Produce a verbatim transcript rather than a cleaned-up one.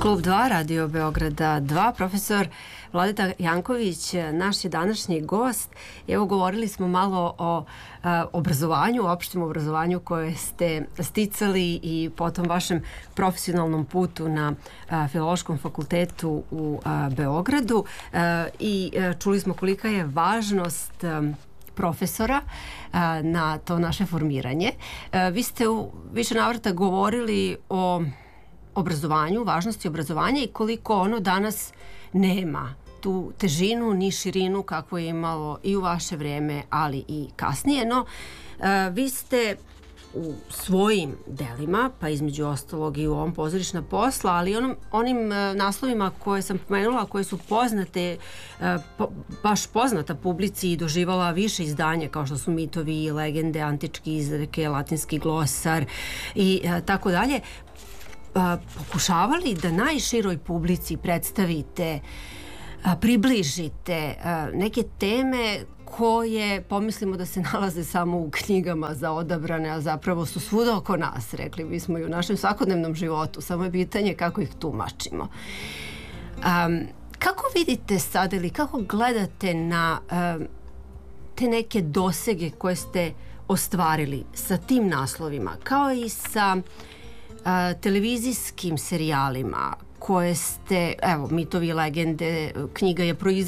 Klub dva, Radio Beograda dva, profesor Vladeta Janković, naš je današnji gost. Evo, govorili smo malo o a, obrazovanju, opštem obrazovanju koje ste sticali i potom vašem profesionalnom putu na a, Filološkom fakultetu u a, Beogradu a, i a, čuli smo kolika je važnost a, profesora a, na to naše formiranje. A, vi ste u više navrata govorili o obrazovanju, važnosti obrazovanja i koliko ono danas nema tu težinu ni širinu kakvo je imalo i u vaše vreme, ali i kasnije. No, a, vi ste u svojim delima, pa između ostalog i u ovom Pozorišna posla, ali onom, onim a, naslovima koje sam pomenula, koje su poznate, a, po, baš poznata publici i doživala više izdanja, kao što su Mitovi, legende, antički izreke, latinski glosar i a, tako dalje, a, pokušavali da najširoj publici predstavite, a, približite a, neke teme koje pomislimo da se nalaze samo u knjigama za odabrane, a zapravo su svuda oko nas, rekli bismo, i u našem svakodnevnom životu. Samo je pitanje kako ih tumačimo. Um, kako vidite sad ili kako gledate na um, te neke dosege koje ste ostvarili sa tim naslovima, kao i sa uh, televizijskim serijalima koje ste, evo, Mitovi i legende, knjiga je proizvela